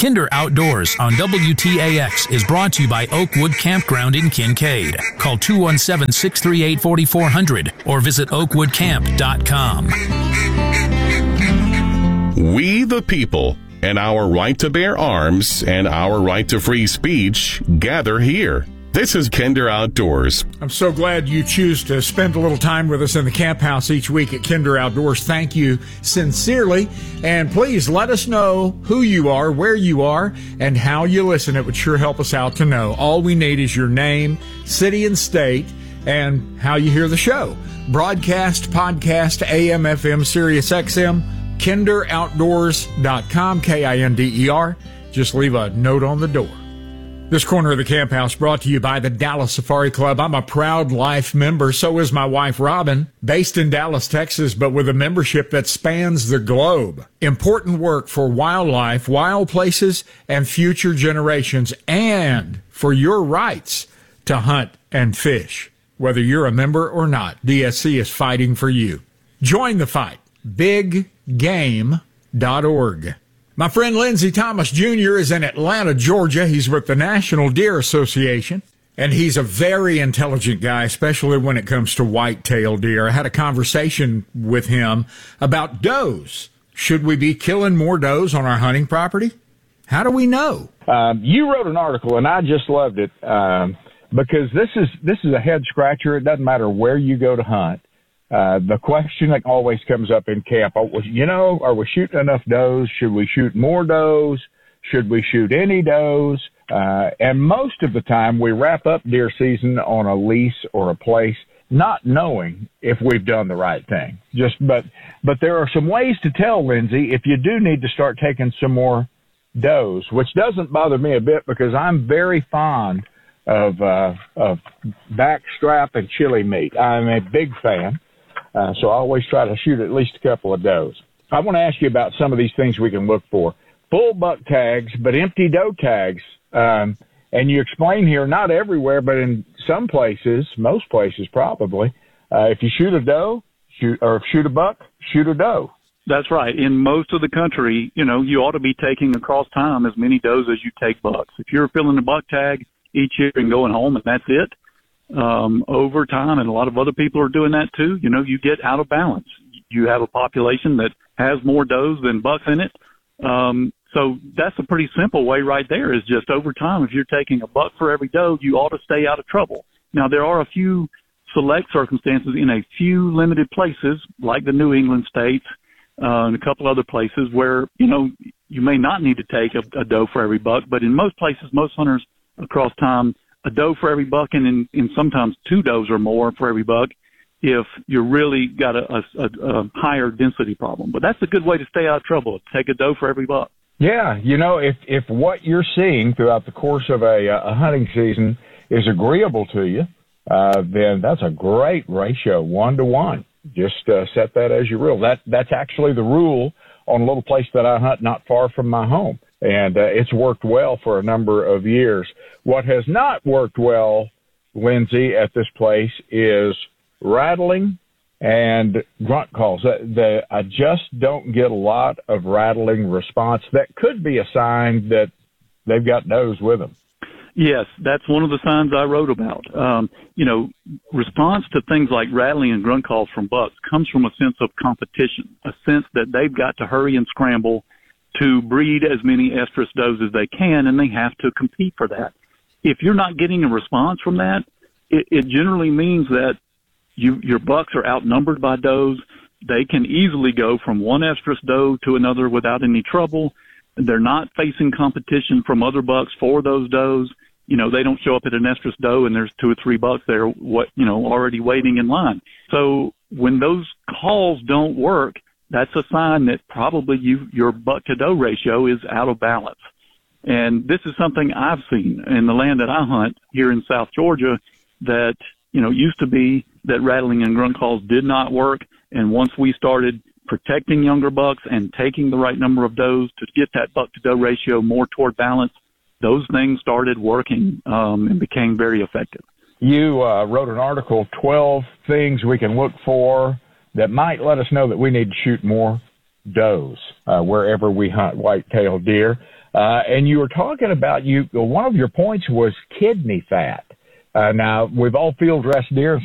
Kinder Outdoors on WTAX is brought to you by Oakwood Campground in Kincaid. Call 217-638-4400 or visit oakwoodcamp.com. We the people and our right to bear arms and our right to free speech gather here. This is Kinder Outdoors. I'm so glad you choose to spend a little time with us in the camp house each week at Kinder Outdoors. Thank you sincerely. And please let us know who you are, where you are, and how you listen. It would sure help us out to know. All we need is your name, city and state, and how you hear the show. Broadcast, podcast, AM, FM, Sirius XM, kinderoutdoors.com, KINDER. Just leave a note on the door. This corner of the camp house brought to you by the Dallas Safari Club. I'm a proud Life member. So is my wife, Robin, based in Dallas, Texas, but with a membership that spans the globe. Important work for wildlife, wild places, and future generations, and for your rights to hunt and fish. Whether you're a member or not, DSC is fighting for you. Join the fight. BigGame.org. My friend Lindsey Thomas Jr. is in Atlanta, Georgia. He's with the National Deer Association, and he's a very intelligent guy, especially when it comes to white-tailed deer. I had a conversation with him about does. Should we be killing more does on our hunting property? How do we know? You wrote an article, and I just loved it because this is a head-scratcher. It doesn't matter where you go to hunt. The question that always comes up in camp, are we shooting enough does? Should we shoot more does? Should we shoot any does? And most of the time we wrap up deer season on a lease or a place not knowing if we've done the right thing. But there are some ways to tell, Lindsey, if you do need to start taking some more does, which doesn't bother me a bit because I'm very fond of backstrap and chili meat. I'm a big fan. So I always try to shoot at least a couple of does. I want to ask you about some of these things we can look for. Full buck tags, but empty doe tags. And you explain here, not everywhere, but in some places, most places probably, if you shoot a doe, shoot a buck, shoot a doe. That's right. In most of the country, you ought to be taking across time as many does as you take bucks. If you're filling a buck tag each year and going home and that's it, over time, and a lot of other people are doing that too, you get out of balance. You have a population that has more does than bucks in it. So that's a pretty simple way right there is just over time, if you're taking a buck for every doe, you ought to stay out of trouble. Now, there are a few select circumstances in a few limited places, like the New England states, and a couple other places where, you may not need to take a doe for every buck, but in most places, most hunters across time, a doe for every buck, and in sometimes two does or more for every buck if you really got a higher density problem. But that's a good way to stay out of trouble, take a doe for every buck. Yeah, if what you're seeing throughout the course of a hunting season is agreeable to you, then that's a great ratio, 1-to-1. Just set that as your rule. That's actually the rule on a little place that I hunt not far from my home. And it's worked well for a number of years. What has not worked well, Lindsey, at this place is rattling and grunt calls. I just don't get a lot of rattling response. That could be a sign that they've got does with them. Yes, that's one of the signs I wrote about. Response to things like rattling and grunt calls from bucks comes from a sense of competition, a sense that they've got to hurry and scramble to breed as many estrus does as they can, and they have to compete for that. If you're not getting a response from that, it generally means that your bucks are outnumbered by does. They can easily go from one estrus doe to another without any trouble. They're not facing competition from other bucks for those does. They don't show up at an estrus doe and there's 2 or 3 bucks there, already waiting in line. So when those calls don't work, that's a sign that probably your buck to doe ratio is out of balance. And this is something I've seen in the land that I hunt here in South Georgia that, used to be that rattling and grunt calls did not work. And once we started protecting younger bucks and taking the right number of does to get that buck to doe ratio more toward balance, those things started working and became very effective. You wrote an article, 12 things we can look for that might let us know that we need to shoot more does wherever we hunt white-tailed deer. And you were talking about one of your points was kidney fat. Now, we've all field dressed deer,